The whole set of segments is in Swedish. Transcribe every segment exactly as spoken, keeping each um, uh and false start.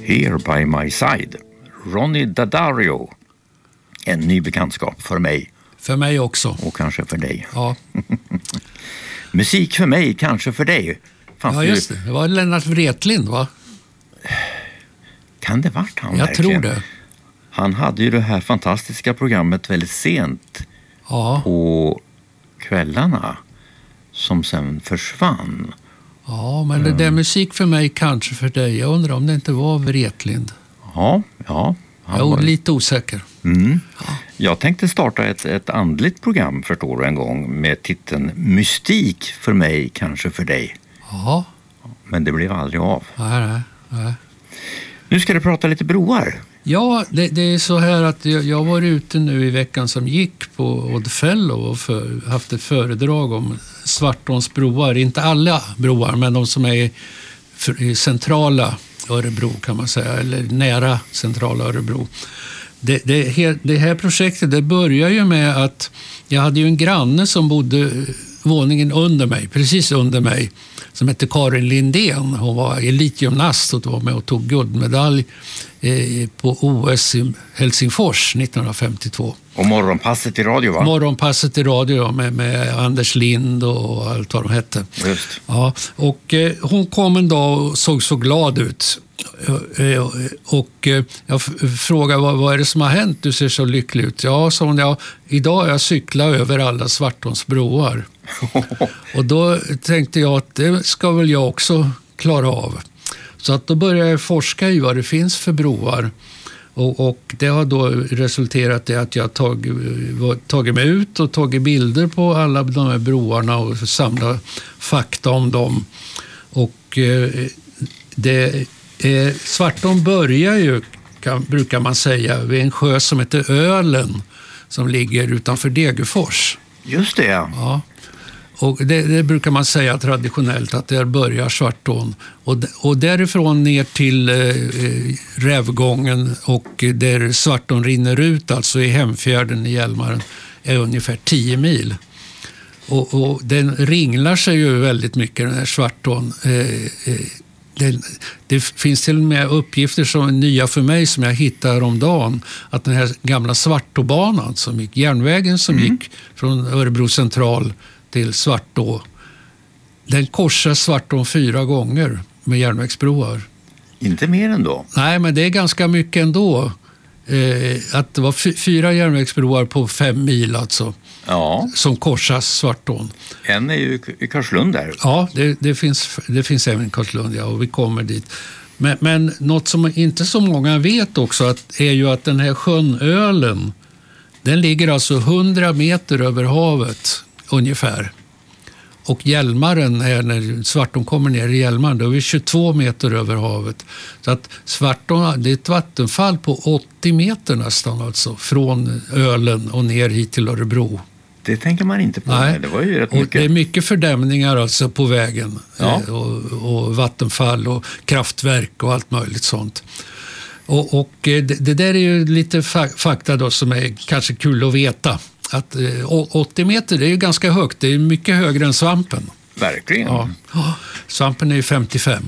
Here by my side, Ronny Daddario. En ny bekantskap för mig. För mig också. Och kanske för dig. Ja. Musik för mig, kanske för dig. Fanns ja, just det. Det var Lennart Wretlind, va? Kan det varit han Jag verkligen? tror det. Han hade ju det här fantastiska programmet väldigt sent ja. på kvällarna som sen försvann. Ja, men det där musik för mig, kanske för dig. Jag undrar om det inte var Wretlind. Ja, ja. Jag är var... lite osäker. Mm. Ja. Jag tänkte starta ett, ett andligt program, förstår du, en gång med titeln Mystik för mig, kanske för dig. Ja. Men det blev aldrig av. Nej, nej, nej. Nu ska du prata lite broar. Ja, det, det är så här att jag, jag var ute nu i veckan som gick på Odd Fellow och för, haft ett föredrag om Svartåns broar. Inte alla broar, men de som är i, i centrala Örebro kan man säga, eller nära centrala Örebro. Det, det, det här projektet, det börjar ju med att jag hade ju en granne som bodde våningen under mig, precis under mig, som hette Karin Lindén. Hon var elitgymnast och var med och tog guldmedalj eh, på O S i Helsingfors nittonhundrafemtiotvå. Och morgonpasset i radio, va? Morgonpasset i radio med, med Anders Lind och allt vad de hette. Just. Ja, och eh, hon kom en dag och såg så glad ut. Och jag frågade vad, vad är det som har hänt, du ser så lycklig ut. Ja, sa hon, ja, idag har jag cyklat över alla Svartåns broar. Och då tänkte jag att det ska väl jag också klara av. Så att då började jag forska i vad det finns för broar. Och, och det har då resulterat i att jag tag, tagit mig ut och tagit bilder på alla de här broarna och samlat fakta om dem. Och eh, det Eh, Svartån börjar ju, kan, brukar man säga, vid en sjö som heter Ölen som ligger utanför Degerfors. Just det. Ja. Och det, det brukar man säga traditionellt att där börjar Svartån. Och, och därifrån ner till eh, Rävgången och där Svartån rinner ut, alltså i Hemfjärden i Hjälmaren, är ungefär tio mil. Och, och den ringlar sig ju väldigt mycket, den här Svartån. Eh, eh, Det, det finns till och med uppgifter som är nya för mig som jag hittade om dagen, att den här gamla Svartåbanan som gick, järnvägen som mm. gick från Örebro central till Svartå, den korsar Svartån fyra gånger med järnvägsbroar. Inte mer ändå? Nej, men det är ganska mycket ändå. Eh, att det var f- fyra järnvägsbroar på fem mil alltså. Ja. Som korsas Svartån. En är ju i Karlslund där. Ja, det, det, finns, det finns även i Karlslund, ja, och vi kommer dit. Men, men något som inte så många vet också att, är ju att den här sjön Ölen, den ligger alltså hundra meter över havet ungefär. Och Hjälmaren, är när Svartån kommer ner i Hjälmaren, då är vi tjugotvå meter över havet. Så att Svartån, det är ett vattenfall på åttio meter nästan alltså, från Ölen och ner hit till Örebro. Det tänker man inte på. Nej. Det var ju rätt och mycket. Det är mycket fördämningar alltså på vägen. Ja. Och, och vattenfall och kraftverk och allt möjligt sånt. Och, och det, det där är ju lite fa- fakta då som är kanske kul att veta. Att eh, åttio meter, det är ju ganska högt. Det är mycket högre än svampen. Verkligen. Ja. Svampen är ju femtiofem.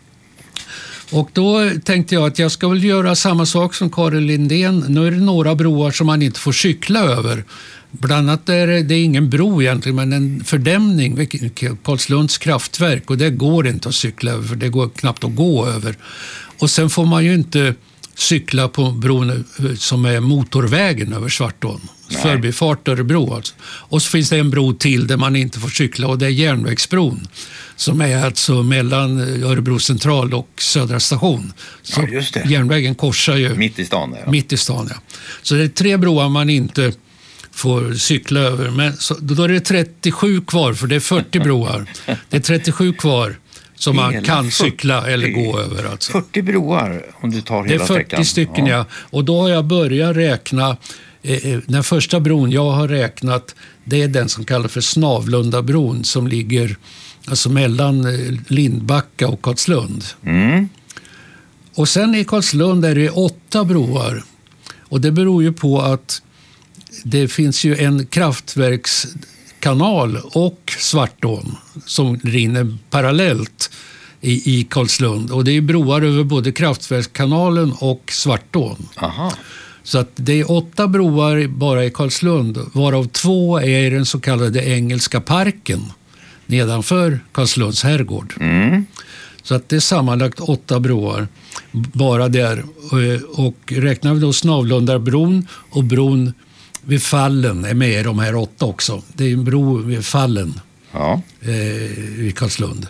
Och då tänkte jag att jag ska väl göra samma sak som Karin Lindén. Nu är det några broar som man inte får cykla över. Bland annat är det, det är ingen bro egentligen, men en fördämning, Karlslunds kraftverk. Och det går inte att cykla över, för det går knappt att gå över. Och sen får man ju inte cykla på bron som är motorvägen över Svartån. Förbifart Örebro alltså. Och så finns det en bro till där man inte får cykla, och det är järnvägsbron som är alltså mellan Örebro central och Södra station. Så ja, just det. Järnvägen korsar ju mitt i stan. Ja. Mitt i stan, ja. Så det är tre broar man inte får cykla över. Men så, då är det trettiosju kvar, för det är fyrtio broar. Det är trettiosju kvar som man hela kan fyrtio, cykla eller gå över. Alltså. fyrtio broar om du tar hela sträckan. Det är fyrtio sträckan. Stycken, ja. ja. Och då har jag börjat räkna. Eh, den första bron jag har räknat, det är den som kallas för Snavlundabron, som ligger alltså mellan Lindbacka och Karlslund. Mm. Och sen i Karlslund är det åtta broar. Och det beror ju på att det finns ju en kraftverkskanal och Svartån som rinner parallellt i, i Karlslund. Och det är broar över både Kraftverkskanalen och Svartån. Aha. Så att det är åtta broar bara i Karlslund, varav två är i den så kallade Engelska parken nedanför Karlslunds herrgård. Mm. Så att det är sammanlagt åtta broar bara där. Och räknar vi då Snavlundarbron och bron vid Fallen är med i de här åtta också. Det är en bro vid Fallen Ja. eh, i Karlslund.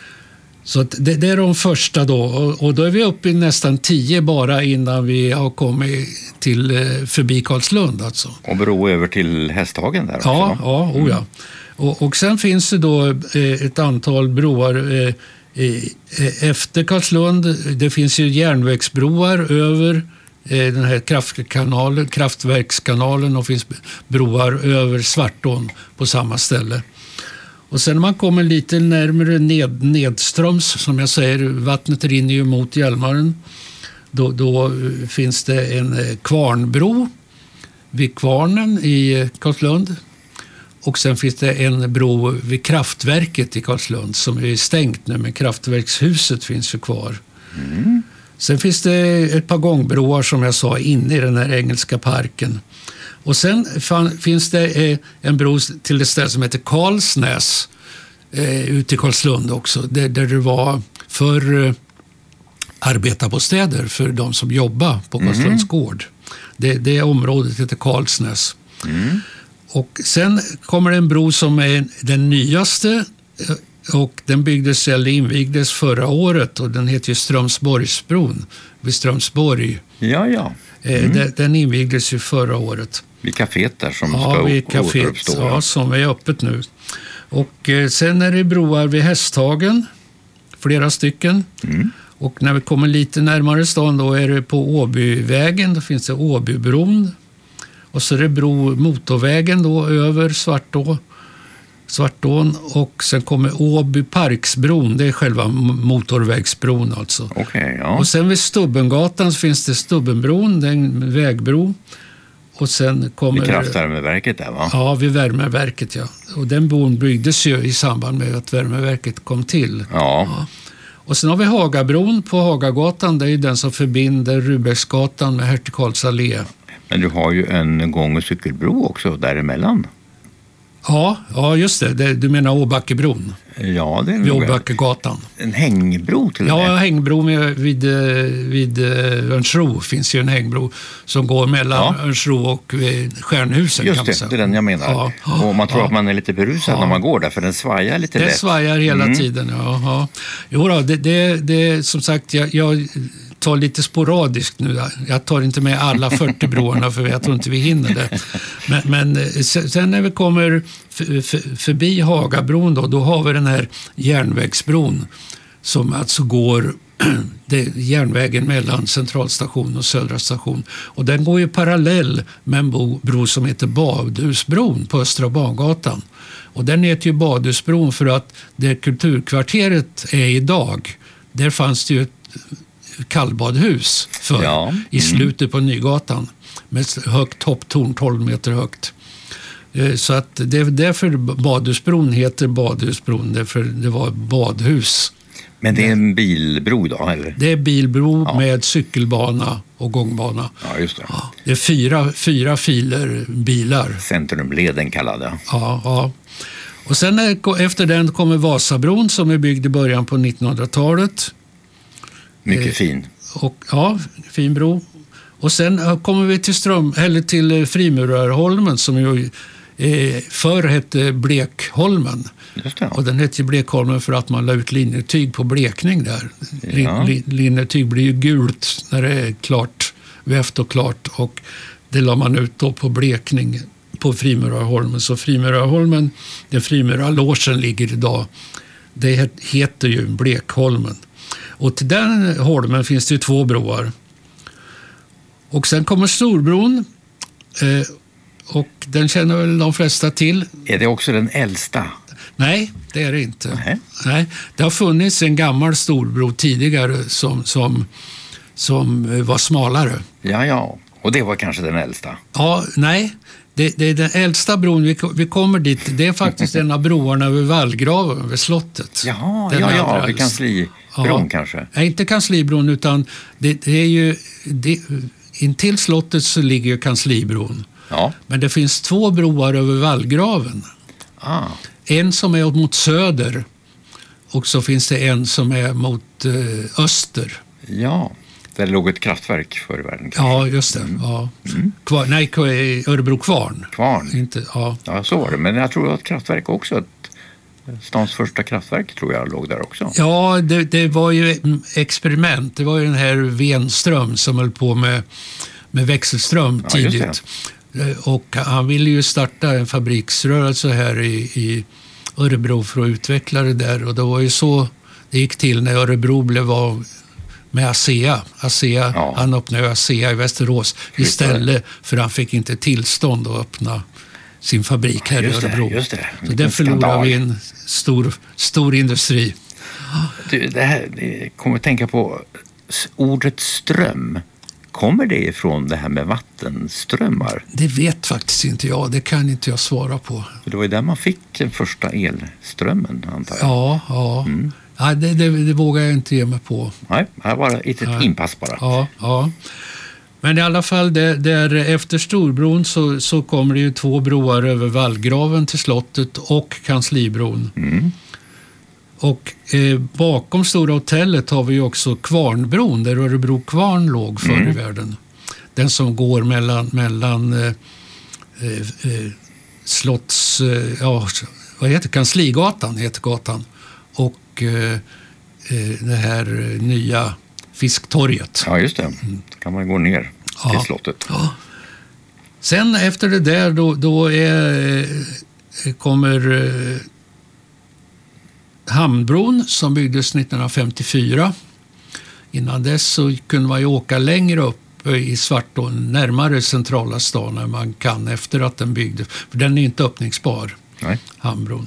Så att det, det är de första då. Och, och då är vi uppe i nästan tio bara innan vi har kommit till eh, förbi Karlslund alltså. Och bro över till Hästhagen där också. Ja, ja, oh ja. Och, och sen finns det då eh, ett antal broar eh, eh, efter Karlslund. Det finns ju järnvägsbroar över eh, den här kraftkanalen, kraftverkskanalen, och finns broar över Svartån på samma ställe. Och sen när man kommer lite närmare ned, nedströms, som jag säger, vattnet rinner ju mot Hjälmaren, då, då finns det en eh, kvarnbro vid Kvarnen i Karlslund. Och sen finns det en bro vid kraftverket i Karlslund som är stängt nu, men kraftverkshuset finns ju kvar. Mm. Sen finns det ett par gångbroar som jag sa inne i den här Engelska parken. Och sen fan, finns det en bro till ett ställe som heter Karlsnäs eh, ute i Karlslund också, där, där det var för eh, arbetarbostäder för de som jobbar på Karlslunds gård. Det, det området heter Karlsnäs. Mm. Och sen kommer det en bro som är den nyaste, och den byggdes eller invigdes förra året, och den heter ju Strömsborgsbron vid Strömsborg. Ja, ja. Mm. Den, den invigdes ju förra året. Vid kaféet där som ja, ska vid kaféet, återuppstå. ja, som är öppet nu. Och eh, sen är det broar vid Hästhagen, flera stycken. Mm. Och när vi kommer lite närmare stan då är det på Åbyvägen, då finns det Åbybron. Och så är det bro motorvägen då över Svartå, Svartån, och sen kommer Åby Parksbron, det är själva motorvägsbron alltså. Okay, ja. Och sen vid Stubbengatan så finns det Stubbenbron, det är en vägbro. Och sen kommer... Vid kraftvärmeverket där, va? Ja, vid värmeverket, ja. Och den bron byggdes ju i samband med att värmeverket kom till. Ja. Ja. Och sen har vi Hagabron på Hagagatan, det är ju den som förbinder Rubecksgatan med Hertig Karls allé. Men du har ju en gång- och cykelbro också däremellan. Ja, ja just det. det du menar Åbackebron? Ja, det är vid nog Åbackegatan. En hängbro till och med. Ja, hängbro med, vid, vid Örnsro finns ju en hängbro som går mellan ja. Örnsro och Stjärnhusen. Just kan det, man säga. det är den jag menar. Ja. Och man tror ja. att man är lite berusad ja. när man går där, för den svajar lite den lätt. Den svajar hela mm. tiden, ja. ja. Jo då, det, det, det som sagt, jag... jag tar lite sporadiskt nu. Jag tar inte med alla fyrtio broarna för jag tror inte vi hinner det. Men, men sen när vi kommer f- f- förbi Hagabron då, då har vi den här järnvägsbron som alltså går det är järnvägen mellan centralstation och södra station. Och den går ju parallell med en bro, bro som heter Badhusbron på Östra Bangatan. Och den heter ju Badhusbron för att det kulturkvarteret är idag, där fanns det ju ett kallbadhus för, ja. mm. i slutet på Nygatan med högt topptorn, tolv meter högt. Så att det är därför Badhusbron heter Badhusbron, därför det var badhus. Men det är en bilbro då, eller? Det är bilbro ja. med cykelbana och gångbana. Ja, just det. Ja, det är fyra, fyra filer bilar. Centrumleden kallade. Ja, ja. Och sen är, efter den kommer Vasabron som är byggd i början på nittonhundratalet. Mycket eh, fin. Och, ja, fin bro. Och sen kommer vi till, Ström, eller till Frimurarholmen som ju eh, förr hette Blekholmen. Just det. Och den hette Blekholmen för att man la ut linnetyg på blekning där. Ja. Lin, linnetyg blir ju gult när det är klart, vävt och klart. Och det la man ut då på blekning på Frimurarholmen. Så Frimurarholmen, där Frimurarlogen ligger idag, det heter ju Blekholmen. Och till den holmen finns det ju två broar. Och sen kommer Storbron. Eh, och den känner väl de flesta till. Är det också den äldsta? Nej, det är det inte. Nej. Nej, det har funnits en gammal storbro tidigare som, som, som var smalare. Ja, ja. Och det var kanske den äldsta? Ja, nej. Det, det är den äldsta bron, vi, vi kommer dit, det är faktiskt en av broarna över vallgraven, över slottet. Jaha, ja, ja, vid kansli, ja. kanske? Nej, inte Kanslibron, utan det, det är ju... Det, intill slottet så ligger ju Kanslibron. Ja. Men det finns två broar över vallgraven. Ah. En som är mot söder och så finns det en som är mot eh, öster. Ja, där låg ett kraftverk förr i världen. Kanske. Ja, just det. Mm. Ja. Mm. Kvar, nej, Örebro Kvarn. Kvarn? Inte, ja. ja, så var det. Men jag tror att kraftverk också, ett, stans första kraftverk tror jag låg där också. Ja, det, det var ju experiment. Det var ju den här Wenström som höll på med, med växelström ja, tidigt. Och han ville ju starta en fabriksrörelse här i, i Örebro för att utveckla det där. Och det var ju så det gick till när Örebro blev av med ASEA. ASEA ja. Han öppnade ASEA i Västerås istället för han fick inte tillstånd att öppna sin fabrik här just i Örebro. Det, just det. Så där förlorade vi en stor, stor industri. Du, det här det kommer att tänka på ordet ström. Kommer det ifrån det här med vattenströmmar? Det vet faktiskt inte jag. Det kan inte jag svara på. För det var ju där man fick den första elströmmen, antar jag. Ja, ja. Mm. Nej, det, det, det vågar jag inte ge mig på. Nej, här var ett, ett inpass bara. Ja, ja. Men i alla fall, det, där efter Storbron så, så kommer det ju två broar över vallgraven till slottet och Kanslibron. Mm. Och eh, bakom Stora hotellet har vi ju också Kvarnbron, där Örebro Kvarn låg förr mm. i världen. Den som går mellan, mellan eh, eh, Slotts... Eh, ja, vad heter Kansligatan heter gatan. Och eh, det här nya Fisktorget. Ja, just det. Mm. Då kan man gå ner till ja. slottet. Ja. Sen efter det där då, då är, kommer eh, Hamnbron som byggdes nittonhundrafemtiofyra. Innan dess så kunde man ju åka längre upp i Svartån, närmare centrala stan när man kan efter att den byggdes. För den är inte öppningsbar, Nej. Hamnbron.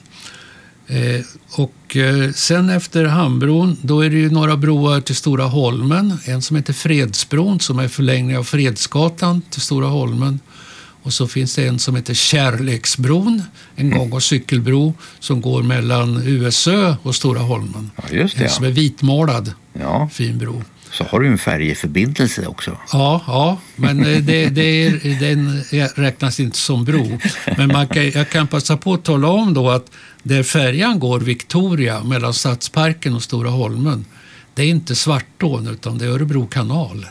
Eh, och eh, sen efter Hamnbron då är det ju några broar till Stora Holmen. En som heter Fredsbron som är förlängning av Fredsgatan till Stora Holmen. Och så finns det en som heter Kärleksbron, en gång- och cykelbro som går mellan U S Ö och Stora Holmen. Ja, just det, en som är vitmålad, ja. fin bro. Så har du en färjeförbindelse också. Ja, ja, men det, det är, den räknas inte som bro. Men man kan, jag kan passa på att tala om då att där färjan går Victoria mellan Stadsparken och Stora Holmen, det är inte Svartån utan det är Örebro kanal.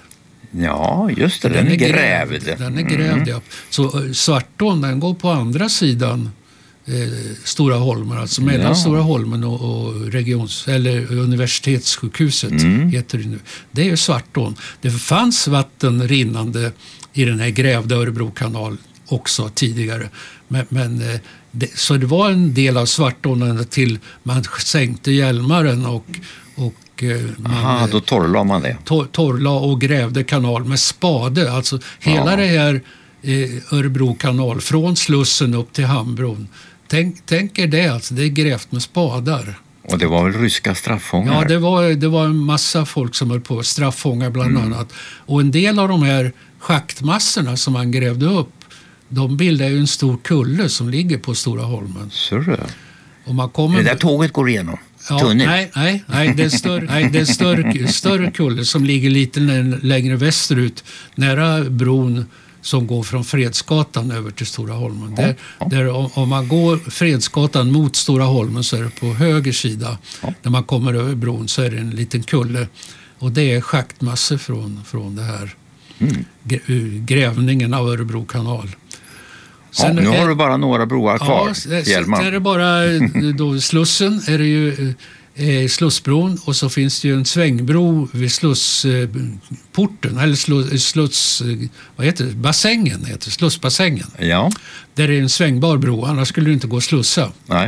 Ja, just det. Den, den är grävd. grävd. Den är grävd, mm. ja. Så Svartån, den går på andra sidan eh, Stora Holmen, alltså mellan ja. Stora Holmen och, och regions, eller universitetssjukhuset mm. heter det nu. Det är ju Svartån. Det fanns vatten rinnande i den här grävda Örebro kanal också tidigare. Men, men eh, det, så det var en del av Svartån till man sänkte Hjälmaren och, och Man, Aha, då torrlade man det. Tor, torrlade och grävde kanal med spade. Alltså hela ja. det här eh, Örebro kanal från Slussen upp till Hamnbron. Tänk, tänk er det, alltså, det är grävt med spadar. Och det var väl ryska straffångar? Ja, det var, det var en massa folk som höll på, straffångar bland mm. annat. Och en del av de här schaktmassorna som man grävde upp, de bildar ju en stor kulle som ligger på Stora Holmen. Så det. Och man kommer... Det där tåget går igenom. Ja, nej, nej, nej, det är en större, nej, det är större, större kulle som ligger lite längre västerut, nära bron som går från Fredsgatan över till Stora Holmen. Ja, där, ja. Där, om man går Fredsgatan mot Stora Holmen så är det på höger sida. Ja. När man kommer över bron så är det en liten kulle. Och det är schaktmassor från, från det här mm. grävningen av Örebro kanal. Sen, ja, nu har du bara några broar kvar. Ja, sen är det bara då, Slussen är det ju eh, Slussbron och så finns det ju en svängbro vid Slussporten eh, eller sluss, sluss vad heter det? Bassängen heter det, Slussbassängen. Ja. Där är en svängbar bro, annars skulle det inte gå att slussa. Nej.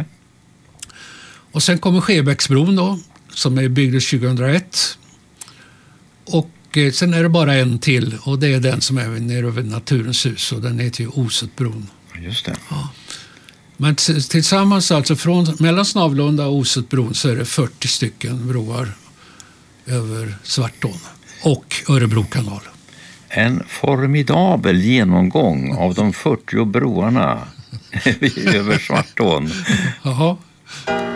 Och sen kommer Skebäcksbron då som är byggd tjugohundraett. Och eh, sen är det bara en till och det är den som är nere över Naturens hus och den heter ju Osetbron. Just det. Ja. Men t- tillsammans alltså från mellan Snavlunda och Osetbron så är det fyrtio stycken broar över Svartån och Örebro kanal. En formidabel genomgång av de fyrtio broarna över Svartån. Jaha.